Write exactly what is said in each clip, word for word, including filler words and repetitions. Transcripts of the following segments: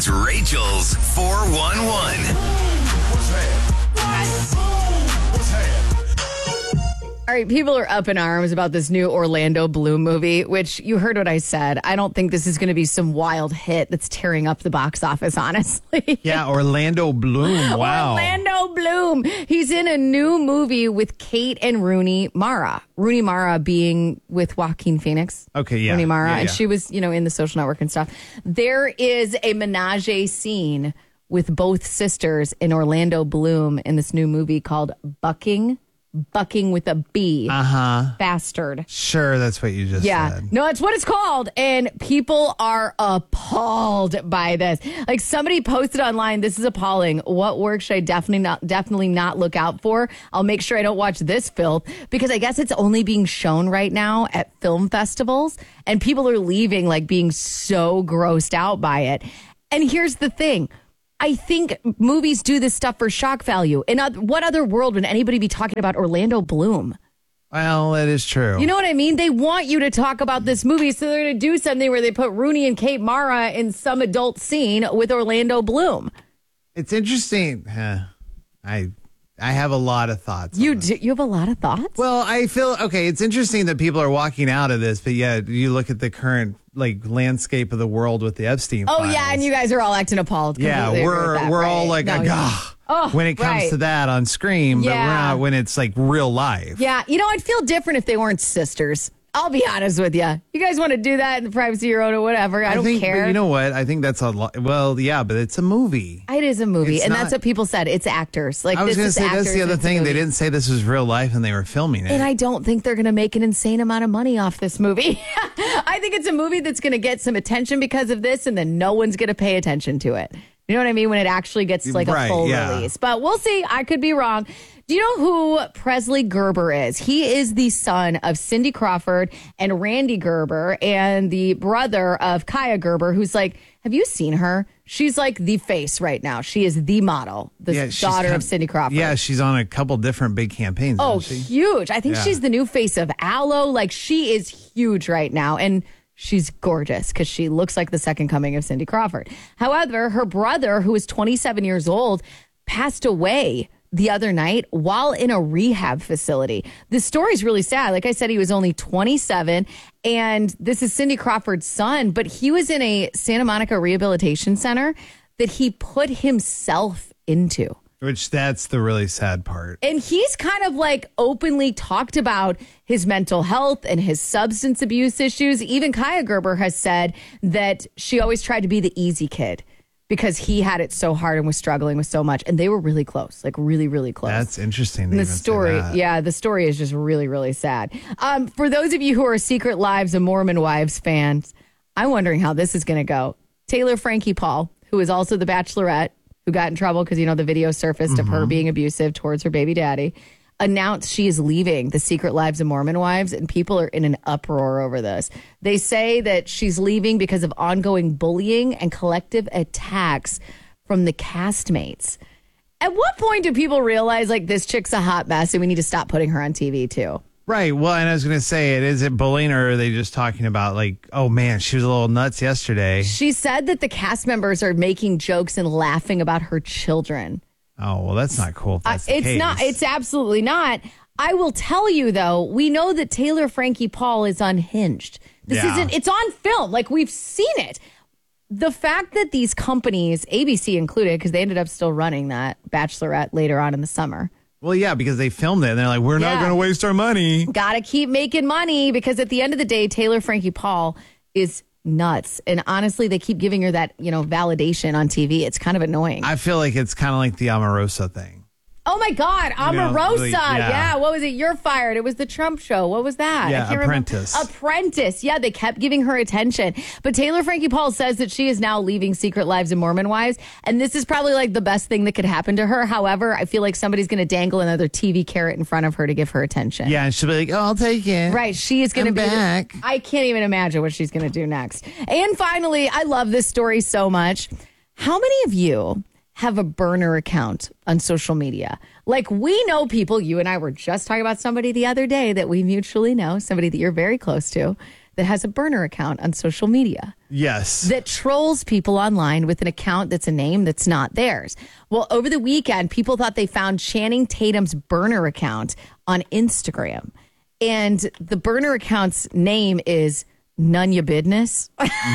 It's Rachel's four one one. What's All right, people are up in arms about this new Orlando Bloom movie, which you heard what I said. I don't think this is going to be some wild hit that's tearing up the box office, honestly. Yeah, Orlando Bloom. Wow. Orlando Bloom. He's in a new movie with Kate and Rooney Mara. Rooney Mara being with Joaquin Phoenix. Okay, yeah. Rooney Mara. Yeah, And yeah. she was, you know, in The Social Network and stuff. There is a menage scene with both sisters in Orlando Bloom in this new movie called Bucking. Bucking with a B. Uh-huh. Bastard. Sure, that's what you just Yeah. said. No, it's what it's called. And people are appalled by this. Like somebody posted online, this is appalling. What work should I definitely not definitely not look out for? I'll make sure I don't watch this filth because I guess it's only being shown right now at film festivals and people are leaving like being so grossed out by it. And here's the thing. I think movies do this stuff for shock value. In other, what other world would anybody be talking about Orlando Bloom? Well, that is true. You know what I mean? They want you to talk about this movie, so they're going to do something where they put Rooney and Kate Mara in some adult scene with Orlando Bloom. It's interesting. Uh, I I have a lot of thoughts. You on this. do, you have a lot of thoughts? Well, I feel okay. It's interesting that people are walking out of this, but yeah, you look at the current like landscape of the world with the Epstein. oh, files. yeah, and you guys are all acting appalled. Yeah, Completely agree we're with that, we're right. all like, No, ah, yeah. Oh, when it comes right. to that on Scream, but we're Yeah. not when it's like real life. Yeah, you know, I'd feel different if they weren't sisters. I'll be honest with you. You guys want to do that in the privacy of your own or whatever. I, don't think, care. But you know what? I think that's a lot. Well, yeah, but it's a movie. It is a movie, It's and not- that's what people said. It's actors. Like I was this going to is say that's actors, the other it's a thing. They movie. didn't say this was real life, and they were filming it. And I don't think they're going to make an insane amount of money off this movie. I think it's a movie that's going to get some attention because of this, and then no one's going to pay attention to it. You know what I mean? When it actually gets like Right, a full yeah. release. But we'll see. I could be wrong. Do you know who Presley Gerber is? He is the son of Cindy Crawford and Randy Gerber and the brother of Kaya Gerber, who's like, have you seen her? She's like the face right now. She is the model, the Yeah, she's daughter kind- of Cindy Crawford. Yeah, she's on a couple different big campaigns. Oh, isn't she? huge. I think Yeah. she's the new face of Aloe. Like, she is huge right now. And she's gorgeous because she looks like the second coming of Cindy Crawford. However, her brother, who is twenty-seven years old, passed away the other night while in a rehab facility. This story's really sad. Like I said, he was only twenty-seven, and this is Cindy Crawford's son, but he was in a Santa Monica rehabilitation center that he put himself into. Which that's the really sad part. And he's kind of like openly talked about his mental health and his substance abuse issues. Even Kaya Gerber has said that she always tried to be the easy kid because he had it so hard and was struggling with so much. And they were really close, like really, really close. That's interesting. to And the even say story, that. yeah, the story is just really, really sad. Um, for those of you who are Secret Lives of Mormon Wives fans, I'm wondering how this is going to go. Taylor Frankie Paul, who is also the Bachelorette, who got in trouble because, you know, the video surfaced of her being abusive towards her baby daddy, announced she is leaving the Secret Lives of Mormon Wives, and people are in an uproar over this. They say that she's leaving because of ongoing bullying and collective attacks from the castmates. At what point do people realize, like, this chick's a hot mess and we need to stop putting her on T V, too? Right. Well, and I was going to say, it is it bullying, or are they just talking about like, oh man, she was a little nuts yesterday? She said that the cast members are making jokes and laughing about her children. Oh, well, that's not cool. If that's Uh, the it's case. not. It's absolutely not. I will tell you, though, we know that Taylor Frankie Paul is unhinged. This Yeah. isn't, it's on film. Like, we've seen it. The fact that these companies, A B C included, because they ended up still running that Bachelorette later on in the summer, Well, yeah, because they filmed it and they're like, we're not Yeah. going to waste our money. gotta keep making money because at the end of the day, Taylor Frankie Paul is nuts. And honestly, they keep giving her that, you know, validation on T V. It's kind of annoying. I feel like it's kind of like the Omarosa thing. Oh my God, know, Omarosa. like, yeah. yeah. What was it? You're fired. It was the Trump show. What was that? Yeah, I can't Apprentice. Remember. Apprentice. Yeah, they kept giving her attention. But Taylor Frankie Paul says that she is now leaving Secret Lives of Mormon Wives. And this is probably like the best thing that could happen to her. However, I feel like somebody's going to dangle another T V carrot in front of her to give her attention. Yeah, and she'll be like, oh, I'll take it. Right. She is going to I'm be back. I can't even imagine what she's going to do next. And finally, I love this story so much. How many of you have a burner account on social media? Like, we know people, you and I were just talking about somebody the other day that we mutually know, somebody that you're very close to, that has a burner account on social media Yes. that trolls people online with an account that's a name that's not theirs. Well, over the weekend, people thought they found Channing Tatum's burner account on Instagram. And the burner account's name is None Ya Business.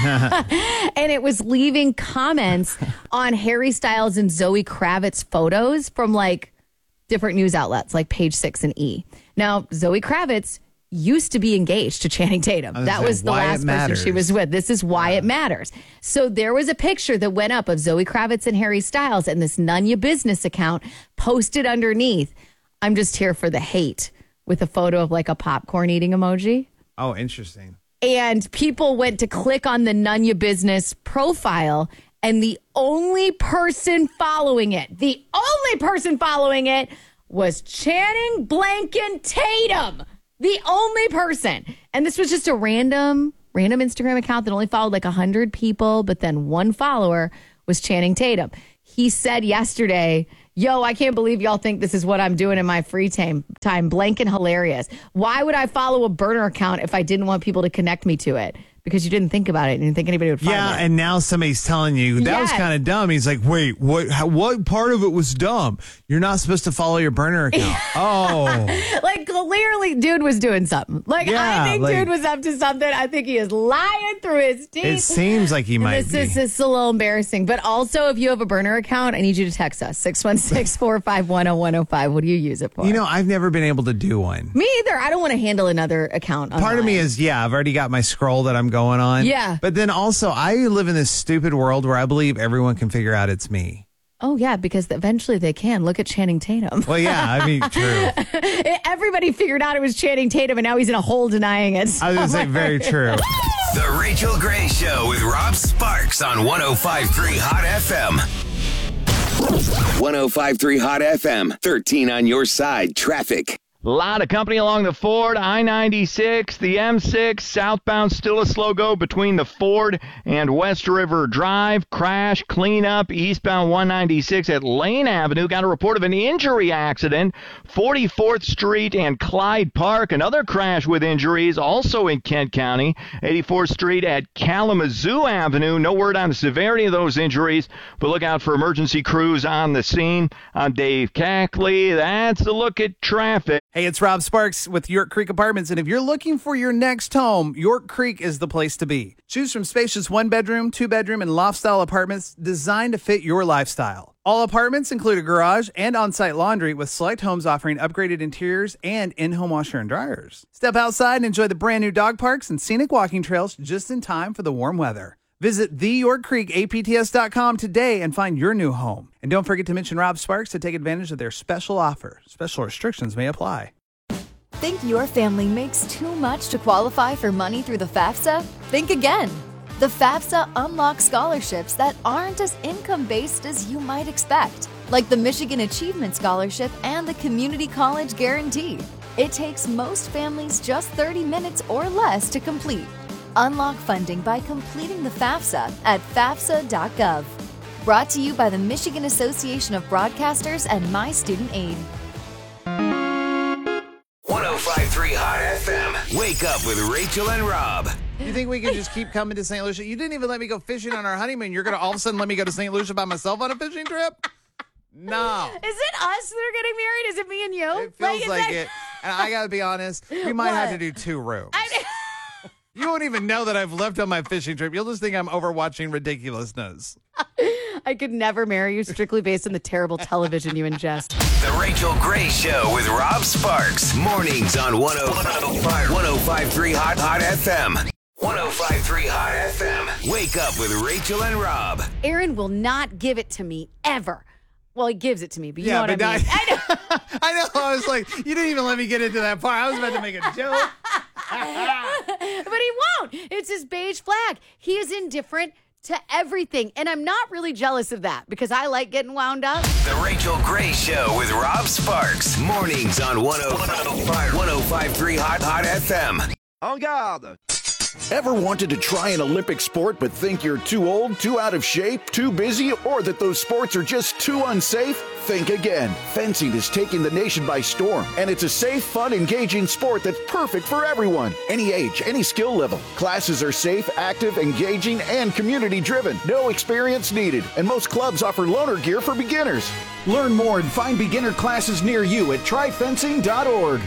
And it was leaving comments on Harry Styles and Zoe Kravitz photos from like different news outlets like Page Six and E. Now, Zoe Kravitz used to be engaged to Channing Tatum. was That saying, was the why it last person matters. she was with. This is why it matters. So there was a picture that went up of Zoe Kravitz and Harry Styles, and this None Ya Business account posted underneath, I'm just here for the hate, with a photo of like a popcorn eating emoji. Oh, interesting. And people went to click on the None Ya Business profile, and the only person following it, the only person following it was Channing Blanken Tatum. The only person. And this was just a random, random Instagram account that only followed like one hundred people, but then one follower was Channing Tatum. He said yesterday, yo, I can't believe y'all think this is what I'm doing in my free time. Time, blank and hilarious. Why would I follow a burner account if I didn't want people to connect me to it? Because you didn't think about it and you didn't think anybody would find Yeah, it. and now somebody's telling you that was Yes. kind of dumb. He's like, wait, what? How, what part of it was dumb? You're not supposed to follow your burner account. Oh, Like, clearly, dude was doing something. Like, Yeah, I think like- dude was up to something. I think he is lying through his teeth. it seems like he might This be. is this is a little embarrassing. But also, if you have a burner account, I need you to text us six one six, four five one, zero one zero five. What do you use it for? You know, I've never been able to do one. me either. I don't want to handle another account. Part of me online. is, yeah, I've already got my scroll that I'm going on. Yeah. But then also, I live in this stupid world where I believe everyone can figure out it's me. Oh, yeah, because eventually they can. Look at Channing Tatum. Well, yeah, I mean, true. Everybody figured out it was Channing Tatum, and now he's in a hole denying it. I was going to say, very true. The Rachel Gray Show with Rob Sparks on one oh five point three Hot F M. one oh five point three Hot F M. thirteen on your side. Traffic. A lot of company along the Ford, I ninety-six, the M six, southbound, still a slow go between the Ford and West River Drive. Crash, cleanup, eastbound one ninety-six at Lane Avenue. Got a report of an injury accident. forty-fourth Street and Clyde Park. Another crash with injuries, also in Kent County. eighty-fourth Street at Kalamazoo Avenue. No word on the severity of those injuries, but look out for emergency crews on the scene. I'm Dave Cackley. That's a look at traffic. Hey, it's Rob Sparks with York Creek Apartments, and if you're looking for your next home, York Creek is the place to be. Choose from spacious one-bedroom, two-bedroom, and loft-style apartments designed to fit your lifestyle. All apartments include a garage and on-site laundry, with select homes offering upgraded interiors and in-home washer and dryers. Step outside and enjoy the brand-new dog parks and scenic walking trails just in time for the warm weather. Visit the york creek A P T S dot com today and find your new home. And don't forget to mention Rob Sparks to take advantage of their special offer. Special restrictions may apply. Think your family makes too much to qualify for money through the FAFSA? Think again. The FAFSA unlocks scholarships that aren't as income-based as you might expect, like the Michigan Achievement Scholarship and the Community College Guarantee. It takes most families just thirty minutes or less to complete. Unlock funding by completing the FAFSA at fafsa dot gov. Brought to you by the Michigan Association of Broadcasters and My Student Aid. one oh five point three Hot F M. Wake up with Rachel and Rob. You think we can just keep coming to Saint Lucia? You didn't even let me go fishing on our honeymoon. You're going to all of a sudden let me go to Saint Lucia by myself on a fishing trip? No. Is it us that are getting married? Is it me and you? It feels is like that- it. And I got to be honest, we might have to What? do two rooms. I- You won't even know that I've left on my fishing trip. You'll just think I'm overwatching ridiculousness. I could never marry you strictly based on the terrible television you ingest. The Rachel Gray Show with Rob Sparks. Mornings on one oh five point three Hot Hot F M. one oh five point three Hot F M. Wake up with Rachel and Rob. Aaron will not give it to me ever. Well, he gives it to me, but you Yeah, know what but I mean. I- I know. I know. I was like, you didn't even let me get into that part. I was about to make a joke. But he won't. It's his beige flag. He is indifferent to everything. And I'm not really jealous of that because I like getting wound up. The Rachel Gray Show with Rob Sparks. Mornings on one oh five point three Hot Hot F M. En garde! Ever wanted to try an Olympic sport but think you're too old, too out of shape, too busy, or that those sports are just too unsafe? Think again. Fencing is taking the nation by storm, and it's a safe, fun, engaging sport that's perfect for everyone. Any age, any skill level. Classes are safe, active, engaging, and community-driven. No experience needed, and most clubs offer loaner gear for beginners. Learn more and find beginner classes near you at try fencing dot org.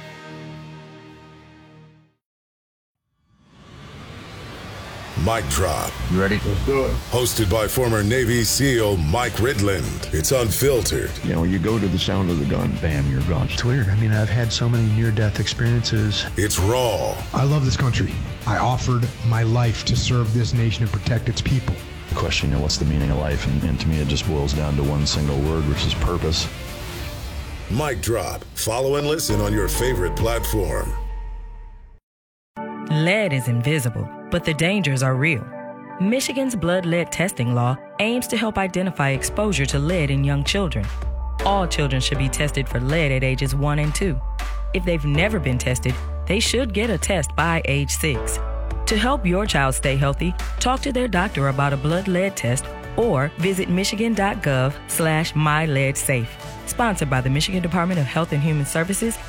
Mic Drop. You ready? Let's do it. Hosted by former Navy SEAL Mike Ridland. It's unfiltered. You know, you go to the sound of the gun, bam, you're gone. It's weird. I mean, I've had so many near-death experiences. It's raw. I love this country. I offered my life to serve this nation and protect its people. The question, you know, what's the meaning of life? And, and to me, it just boils down to one single word, which is purpose. Mic Drop. Follow and listen on your favorite platform. Lead is invisible, but the dangers are real. Michigan's blood lead testing law aims to help identify exposure to lead in young children. All children should be tested for lead at ages one and two. If they've never been tested, they should get a test by age six. To help your child stay healthy, talk to their doctor about a blood lead test or visit michigan.gov slash myleadsafe. Sponsored by the Michigan Department of Health and Human Services